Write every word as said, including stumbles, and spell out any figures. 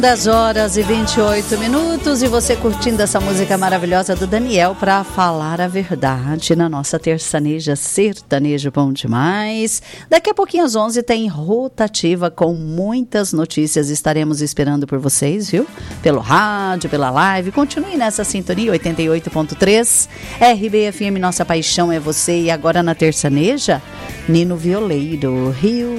dez horas e vinte e oito minutos e você curtindo essa música maravilhosa do Daniel para falar a verdade na nossa terçaneja sertanejo bom demais. Daqui a pouquinho às onze tem rotativa com muitas notícias, estaremos esperando por vocês, viu? Pelo rádio, pela live, continue nessa sintonia oitenta e oito ponto três, R B F M, nossa paixão é você. E agora na terçaneja, Nino Violeiro, Rio